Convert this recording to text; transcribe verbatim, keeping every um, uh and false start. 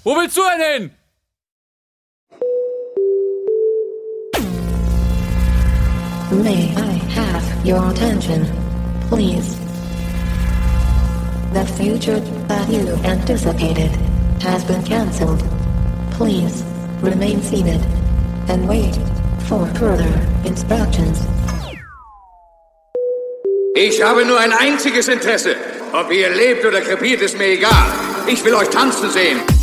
Wo willst du denn hin? May I have your attention, please? The future that you anticipated has been cancelled. Please remain seated and wait for further instructions. Ich habe nur ein einziges Interesse. Ob ihr lebt oder krepiert, ist mir egal. Ich will euch tanzen sehen.